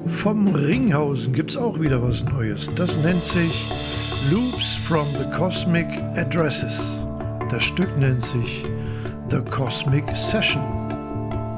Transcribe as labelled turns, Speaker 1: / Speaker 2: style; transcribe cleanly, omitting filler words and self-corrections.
Speaker 1: Vom Ringhausen gibt's auch wieder was Neues. Das nennt sich Loops from the Cosmic Addresses. Das Stück nennt sich The Cosmic Session.